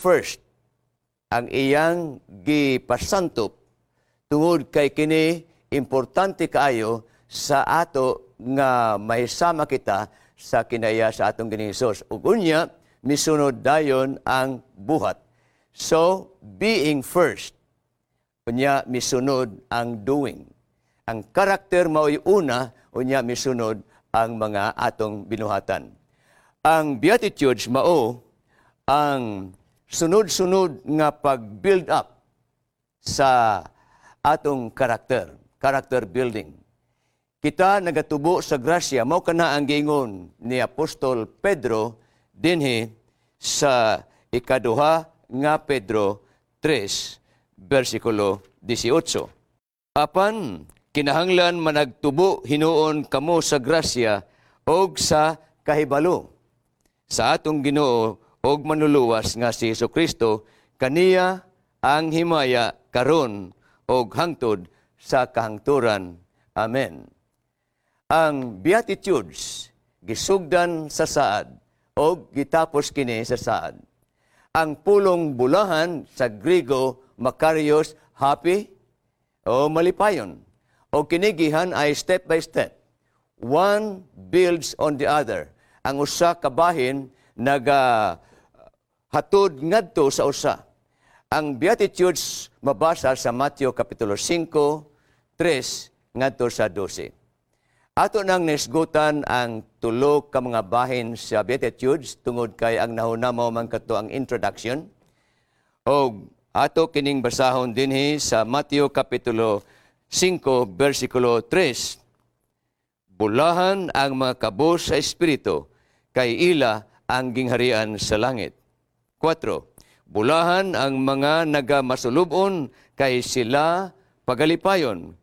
first ang iyang gipasantop tungod kay kini importante kaayo sa ato nga mahisama kita sa kinaya sa atong Ginoong Hesus. Ug unya misunod dayon ang buhat. So, being first, unya misunod ang doing. Ang karakter mao'y una, unya misunod ang mga atong binuhatan. Ang Beatitudes mao ang sunod-sunod nga pag-build up sa atong character building. Kita nagatubo sa grasya, mao kana ang giingon ni Apostol Pedro dinhi sa ikaduha nga Pedro 3, versikulo 18. Apan, kinahanglan managtubo hinuon kamo sa grasya o sa kahibalo sa atong Ginoo og manluluwas nga si Jesucristo, kaniya ang himaya karon og hangtod sa kahangturan. Amen. Ang Beatitudes gisugdan sa saad o gitapos kini sa saad. Ang pulong bulahan sa Griego makarios, happy o malipayon. O kinigihan ay step by step. One builds on the other. Ang usa ka bahin hatod ngadto sa usa. Ang Beatitudes mabasa sa Mateo Kapitulo 5, 3 ngadto sa 12. Ato nang nisgutan ang tulo ka mga bahin sa Beatitudes tungod kay ang nahunamaw man kadto ang introduction. O ato kining basahon dinhi sa Mateo Kapitulo 5, versikulo 3. Bulahan ang mga kabos sa espiritu, kay ila ang gingharian sa langit. 4. Bulahan ang mga nagamasulubon, kay sila pagalipayon.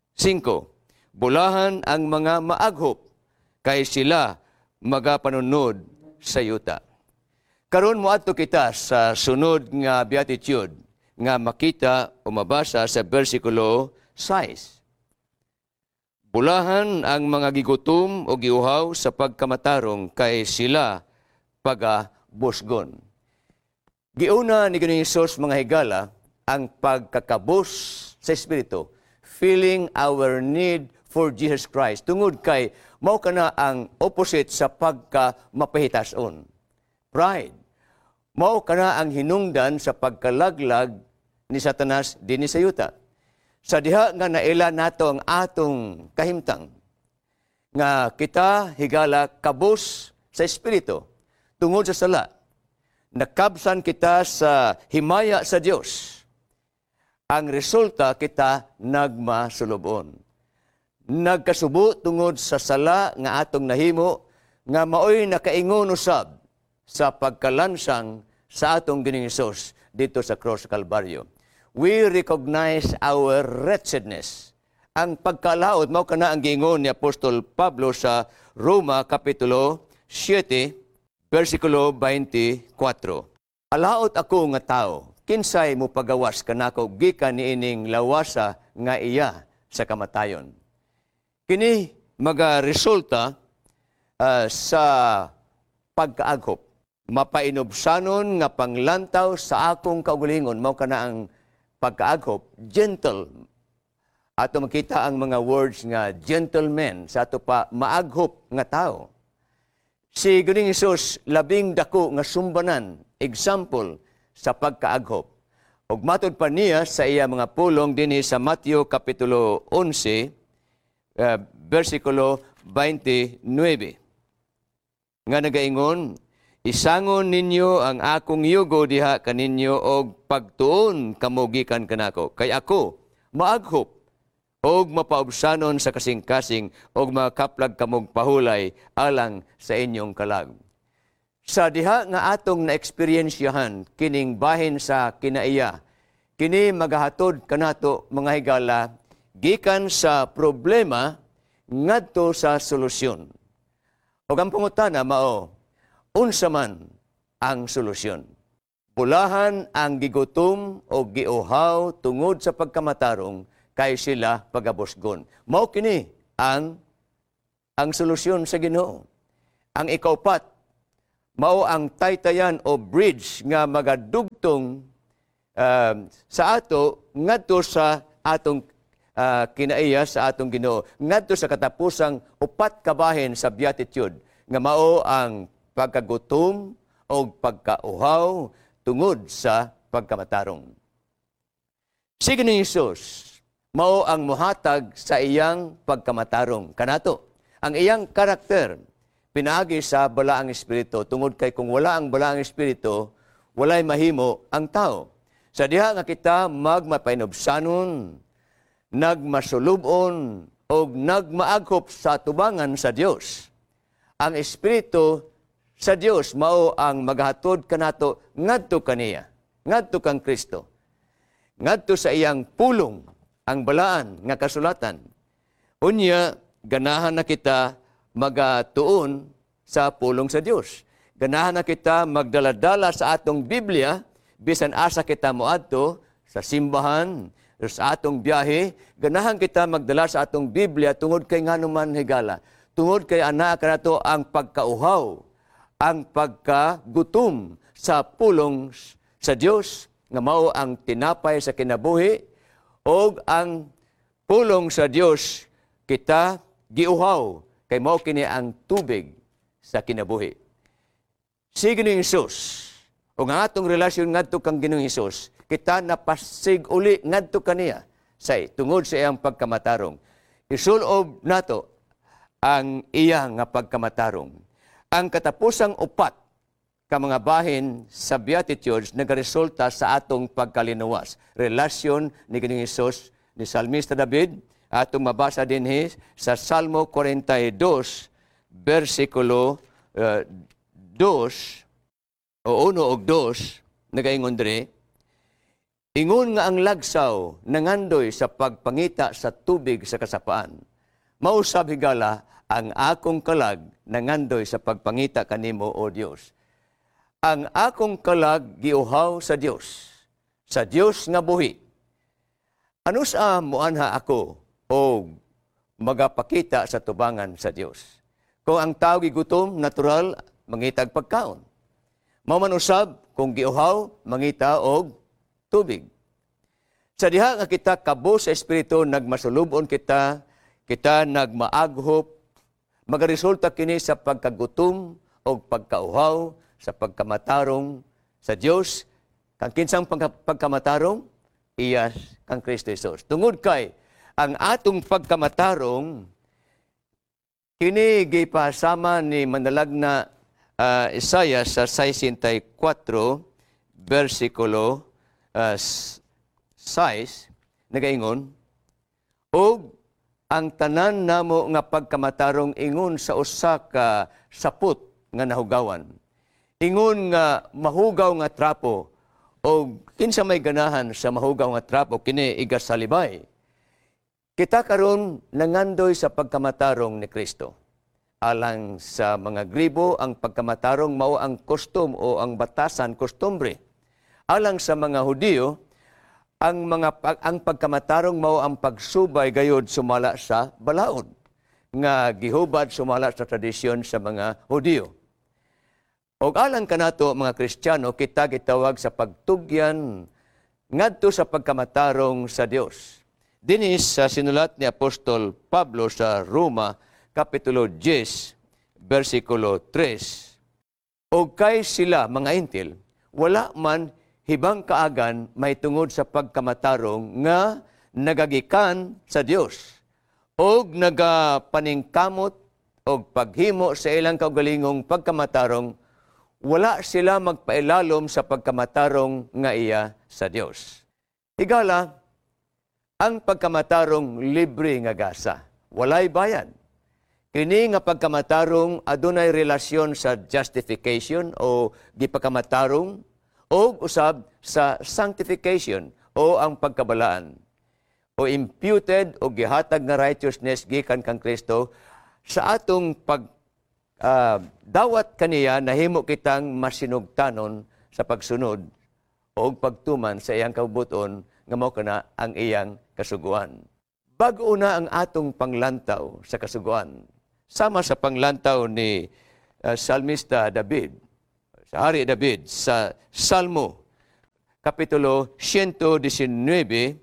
5. Bulahan ang mga maaghop, kay sila magapanunod sa yuta. Karon moadto kita sa sunod nga beatitude nga makita o mabasa sa bersikulo 6. Bulahan ang mga gigutom o giuhaw sa pagkamatarong, kay sila pagabusgon. Giuna ni Ginoong Hesus mga higala ang pagkakabus sa espiritu, feeling our need for Jesus Christ. Tungod kay mao kana ang opposite sa pagkamapahitason. Pride. Mao kana ang hinungdan sa pagkalaglag ni Satanas dinhi sa yuta. Sa diha nga naila nato ang atong kahimtang nga kita higala kabus sa espiritu tungod sa sala. Nakabsan kita sa himaya sa Dios. Ang resulta kita nagmasulubon. Nagkasubo tungod sa sala nga atong nahimo nga maoy nakaingon usab sa pagkalansang sa atong Ginoong Hesus dito sa Cross Calvario. We recognize our wretchedness. Ang pagkalaot mao kana ang giingon ni Apostol Pablo sa Roma Kapitulo 7, versikulo 24. Alaot ako nga tao, kinsay mo pagawas kanako gikan niining lawasa nga iya sa kamatayon. Kini magaresulta sa pagkaaghop. Mapainobsanon nga panglantaw sa akong kaugalingon, mao kana ang pagkaaghop, gentle. Ato makita ang mga words nga gentleman sa ato pa maaghop nga tao. Si Ginoong Hesus labing dako nga sumbanan, example sa pagkaaghop. Ug matod pa niya sa iya mga pulong dinhi sa Mateo Kapitulo 11, versikulo 29. Nga nagaingon, isangon ninyo ang akong yugo diha kaninyo og pagtuon kamo gikan kanako. Kay ako maaghop og mapaubsanon sa kasing-kasing og makaplag kamog pahulay alang sa inyong kalag. Sa diha nga atong naeksperyensyahan kining bahin sa kinaiya, kini magahatod kanato mga higala gikan sa problema ngadto sa solusyon. Og ang pangutana mao, unsa man ang solusyon? Bulahan ang gigutom o giuhaw tungod sa pagkamatarong, kay sila pagabusgon. Mao kini ang solusyon sa Ginoo. Ang ikaupat, mao ang taytayan o bridge nga magadug dugtong sa ato ngadto sa atong kinaiya sa atong Ginoo, ngadto sa katapusang upat ka bahin sa beatitude nga mao ang pagkagutom o pagkauhaw tungod sa pagkamatarong. Si Ginoong Hesus mao ang muhatag sa iyang pagkamatarong kanato. Ang iyang karakter pinaagi sa balaang espiritu tungod kay kung wala ang balaang espiritu, walay mahimo ang tao. Sa diha nga kita magmapainobsanon, nagmasulubon o nagmaaghop sa tubangan sa Dios. Ang espiritu sa Dios mao ang maghatod kanato ngadto kaniya, ngadto kang Kristo. Ngadto sa iyang pulong ang balaan nga kasulatan. Unya ganahan na kita magatuon sa pulong sa Dios. Ganahan na kita magdaladala sa atong Biblia bisan asa kita moadto sa simbahan, sa atong biyahe, ganahan kita magdala sa atong Biblia tungod kay nganuman higala. Tungod kay ana kanato ang pagkauhaw, ang pagkagutom sa pulong sa Dios nga mao ang tinapay sa kinabuhi o ang pulong sa Dios kita giuhaw kay mao kini ang tubig sa kinabuhi. Si Ginoong Hesus o nga atong relasyon ngadto kang Ginoong Hesus, kita napasig uli ngadto kaniya say tungod sa iyang pagkamatarong. Isulob nato ang iyang nga pagkamatarong. Ang katapusang upat ka mga bahin sa Beatitudes nagaresulta sa atong pagkalinuwas. Relasyon ni Ginoong Hesus ni Salmista David, atong mabasa dinhi sa Salmo 42, versikulo 2 o 1 og 2, nagaingon diri, ingon nga ang lagsaw nangandoy sa pagpangita sa tubig sa kasapaan. Mausab higala ang akong kalag nangandoy sa pagpangita kanimo, O Dios. Ang akong kalag giuhaw sa Dios nga buhi. Ano sa muanha ako o magapakita sa tubangan sa Dios? Kung ang tao gigutom, natural, mangitag pagkaon. Mao usab kung giuhaw, mangita og tubig. Sa diha nga kita kabo sa espiritu, nagmasulubon kita nagmaaghop, magaresulta kini sa pagkagutom o pagkauhaw, sa pagkamatarong sa Dios. Kang kinsang pagkamatarong, iyas kang Kristo Jesus. Tungod kay ang atong pagkamatarong, kini gipasama ni manalag na Isaiah sa 64, versikulo 6, nagaingon, og ang tanan namo nga pagkamatarong ingon sa usa ka sapot nga nahugawan. Ingon nga mahugaw nga trapo o kinsa may ganahan sa mahugaw nga trapo kini igasalibay. Kita karon nangandoy sa pagkamatarong ni Kristo. Alang sa mga Gribo, ang pagkamatarong mao ang custom o ang batasan, kostumbre. Alang sa mga Hudiyo, ang pagkamatarong mao ang pagsubay gayud sumala sa balaod nga gihubad sumala sa tradisyon sa mga Hudiyo. Og alang kanato mga Kristiyano, kita gitawag sa pagtugyan ngadto sa pagkamatarong sa Dios. Dinis sa sinulat ni Apostol Pablo sa Roma, Kapitulo 10, versikulo 3. O kay sila, mga intil, wala man hibang kaagan may tungod sa pagkamatarong nga nagagikan sa Dios o nagapaningkamot o paghimo sa ilang kaugalingong pagkamatarong, wala sila magpailalom sa pagkamatarong nga iya sa Dios. Higala, ang pagkamatarong libre nga gasa, walay bayan. Kini nga pagkamatarong adunay relasyon sa justification o gipagkamatarong o usab sa sanctification o ang pagkabalaan o imputed o gihatag nga righteousness gikan kang Kristo sa atong dawat kaniya nahimo kitang masinugtanon sa pagsunod o pagtuman sa iyang kabubuton nga mao kana ang iyang kasuguan. Bag-o na ang atong panglantaw sa kasuguan. Sama sa panglantaw ni Salmista David, sa Hari David, sa Salmo Kapitulo 119,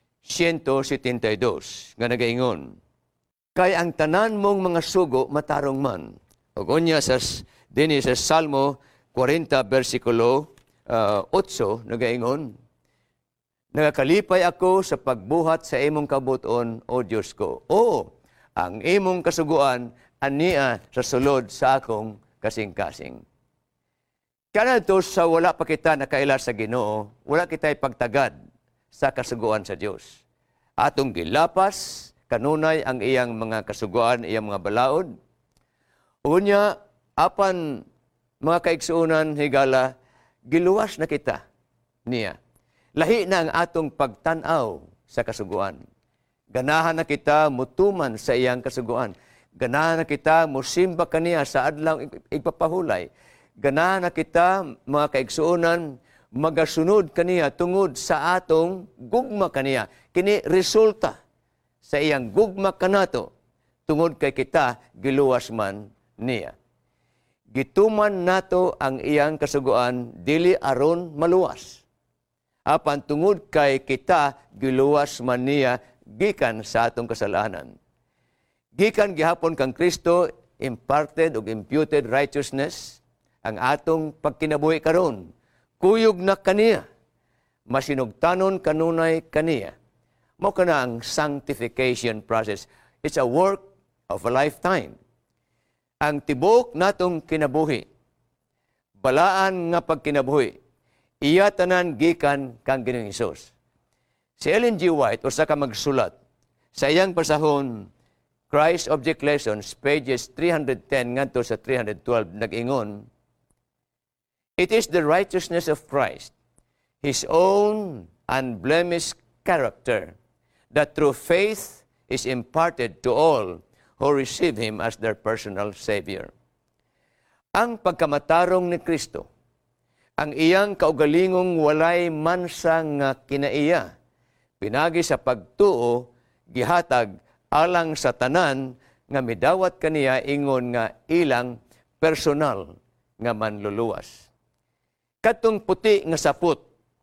172, nga nagaingon, kay ang tanan mong mga sugo matarong man. O unya din sa Salmo 40, versikulo 8, nagaingon, nagakalipay ako sa pagbuhat sa imong kabuton, O Diyos ko. O, ang imong kasuguan, ania sa sulod sa akong kasing-kasing. Kaya ito sa wala pa kita nakaila sa Ginoo, wala kita'y pagtagad sa kasuguan sa Diyos. Atong gilapas, kanunay ang iyang mga kasuguan, iyang mga balaod. Unya, apan mga kaigsuunan, higala, giluwas na kita niya. Lahi na ang atong pagtanaw sa kasuguan. Ganahan na kita mutuman sa iyang kasuguan. Ganahan na kita musimba kaniya sa adlaw igpapahulay. Ganahan na kita, mga kaigsuunan, magasunod kaniya tungod sa atong gugma kaniya. Kini resulta sa iyang gugma kanato tungod kay kita giluwas man niya. Gituman nato ang iyang kasuguan dili aron maluwas. Apan tungod kay kita giluwas man niya gikan sa atong kasalanan. Gikan gihapon kang Kristo imparted o imputed righteousness ang atong pagkinabuhi karon. Kuyog na kaniya, masinugtanon kanunay kaniya. Mao kana ang sanctification process. It's a work of a lifetime. Ang tibok natong kinabuhi, balaan nga pagkinabuhi, iya tanan gikan kang Ginoong Hesus. Si Ellen G. White, usa ka magsulat, sa iyang pasahon, Christ Object Lessons, pages 310 ngadto sa 312, nag-ingon, it is the righteousness of Christ, His own unblemished character, that through faith is imparted to all who receive Him as their personal Savior. Ang pagkamatarong ni Kristo, ang iyang kaugalingong walay mansa nga kinaiya, pinagi sa pagtuo, gihatag alang sa tanan nga midawat kaniya ingon nga ilang personal nga manluluwas. Katong puti nga sapot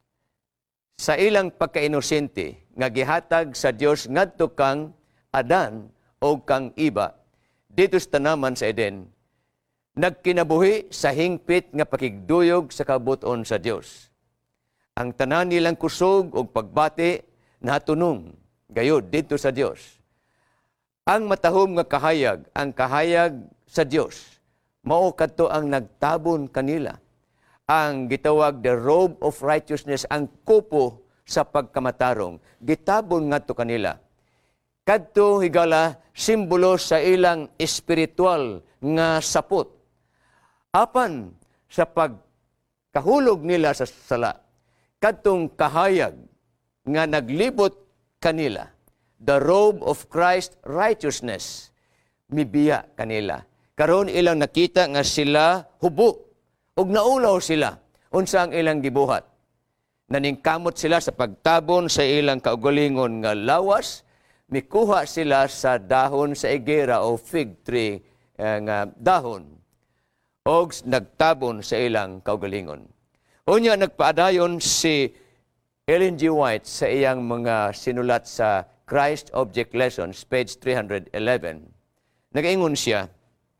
sa ilang pagkainosente nga gihatag sa Dios ngadto kang Adan o kang Iba dito sa tanaman sa Eden, nagkinabuhi sa hingpit nga pakigduyog sa kabuton sa Dios. Ang tanan nilang kusog o pagbati natunong gayud dito sa Dios. Ang matahom nga kahayag, ang kahayag sa Dios, mao kadto ang nagtabon kanila. Ang gitawag the robe of righteousness, ang kupo sa pagkamatarong, gitabon ngadto kanila. Kadto higala simbolo sa ilang espiritual nga sapot. Apan sa pagkahulog nila sa sala, kadtong kahayag nga naglibot kanila, the robe of Christ righteousness, mibiya kanila. Karon ilang nakita nga sila hubo, ug naulaw sila, unsa ang ilang gibuhat. Naningkamot sila sa pagtabon sa ilang kaugalingon nga lawas, mikuha sila sa dahon sa igera o fig tree nga dahon, og nagtabon sa ilang kaugalingon. Unya nagpaadayon si Ellen G. White sa iyang mga sinulat sa Christ Object Lessons, page 311. Nag-ingon siya,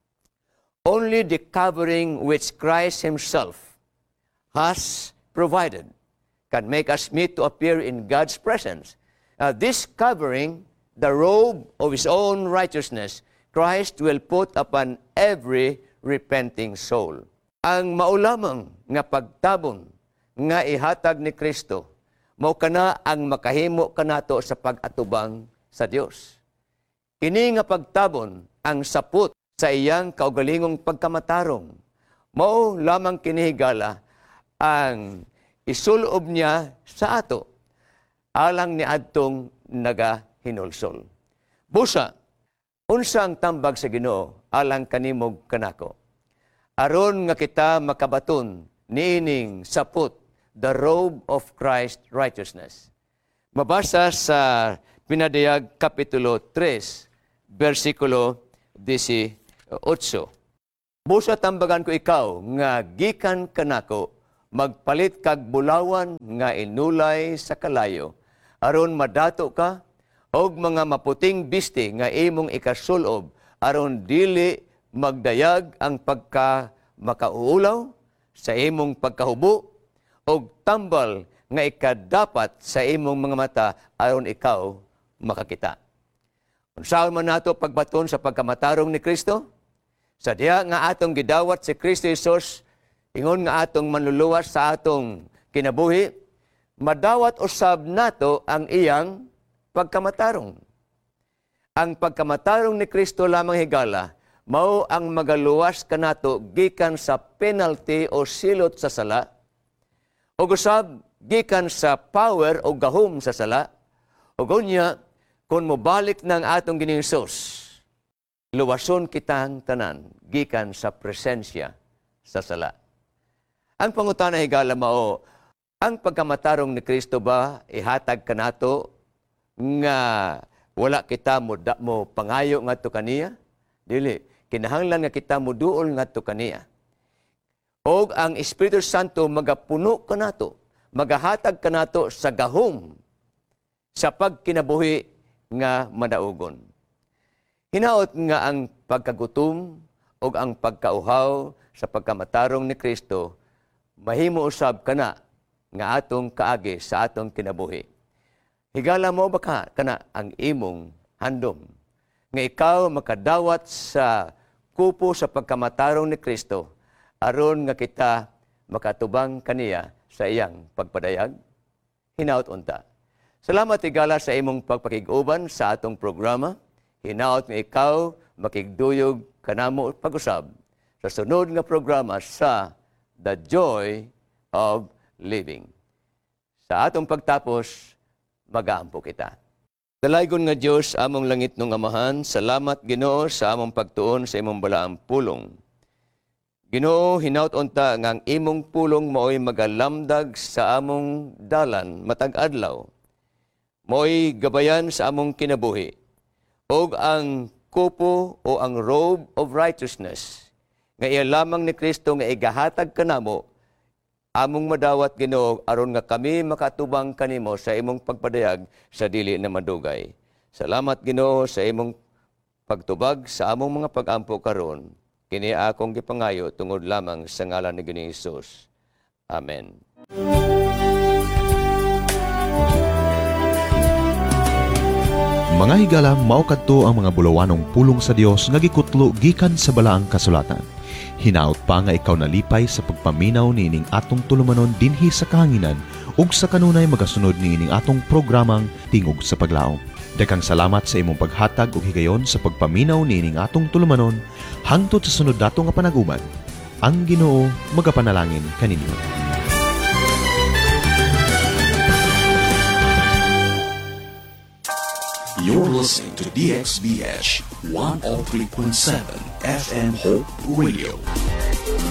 only the covering which Christ Himself has provided can make us meet to appear in God's presence. This covering, the robe of His own righteousness, Christ will put upon every repenting soul. Ang maulamang nga pagtabon nga ihatag ni Kristo, mao kana ang makahimo kanato sa pag-atubang sa Dios. Kini nga pagtabon ang saput sa iyang kaugalingong pagkamatarong. Mao lamang kinihigala ang isulob niya sa ato alang ni adtong nagahinulsol. Busa, unsa ang tambag sa Ginoo alang kanimog kanako? Aron nga kita makabaton niining saput, the robe of Christ righteousness. Mabasa sa Pinadayag Kapitulo 3, versikulo 18. Busa tambagan ko ikaw nga gikan kanako magpalit kag bulawan nga inulay sa kalayo, aron madato ka, og mga maputing biste nga imong ikasulob, aron dili magdayag ang makauulaw sa imong pagkahubo, og tambal nga ikadapat sa imong mga mata, aron ikaw makakita. Unsaon man nato pagbaton sa pagkamatarong ni Kristo? Sa diha nga atong gidawat si Kristo Jesus, ingon nga atong manluluwas sa atong kinabuhi, madawat usab nato ang iyang pagkamatarong. Ang pagkamatarong ni Kristo lamang higala, mao ang magaluwas kanato gikan sa penalty o silot sa sala, o usab gikan sa power o gahom sa sala, o gunya, kung mobalik ng atong Ginoong Hesus, luwason kitang tanan gikan sa presensya sa sala. Ang pangutana higala mao, ang pagkamatarong ni Kristo ba ihatag kanato nga wala kita mo pangayo ngadto kaniya? Dili, kinahanglan nga kita mo duol ngadto kaniya. Og ang Espiritu Santo magapuno kanato, magahatag kanato sa gahom sa pagkinabuhi nga madaugon. Hinaot nga ang pagkagutom o ang pagkauhaw sa pagkamatarong ni Kristo, mahimo usab kana nga atong kaagi sa atong kinabuhi. Higala mo baka kana ang imong handom nga ikaw makadawat sa kupo sa pagkamatarong ni Kristo, aron nga kita makatubang kaniya sa iyang pagpadayag? Hinaot unta. Salamat higala sa imong pagpakig-uban sa atong programa. Hinaot nga ikaw makigduyog kanamo pag-usab sa sunod nga programa sa The Joy of Living. Sa atong pagtapos, magaampo kita. Dalaygon nga Dios among langit nung amahan, salamat Ginoo sa among pagtuon sa imong balaang pulong. Ginoo, hinaut unta nga ang imong pulong mao'y magalamdag sa among dalan matag adlaw. Mao'y gabayan sa among kinabuhi. Og ang kupo o ang robe of righteousness nga iya lamang ni Kristo nga igahatag kanamo, among madawat Ginoo aron nga kami makatubang kanimo sa imong pagpadayag sa dili na madugay. Salamat Ginoo sa imong pagtubag sa among mga pag-ampo karon. Kini akong gipangayo tungod lamang sa ngalan ni Ginoong Hesus. Amen. Mga higala, mao kadto ang mga bulawanong pulong sa Dios nga gikutlo gikan sa balaang kasulatan. Hinaut pa nga ikaw nalipay sa pagpaminaw niining atong tulumanon dinhi sa kahanginan ug sa kanunay magasunod niining atong programang Tingog sa Paglaom. Daghang salamat sa imong paghatag ug higayon sa pagpaminaw niining atong tulumanon hangtod sa sunod dato nga panag-uban. Ang Ginoo magapanalangin kaninyo. You're listening to DXBH 103.7 FM Hope Radio.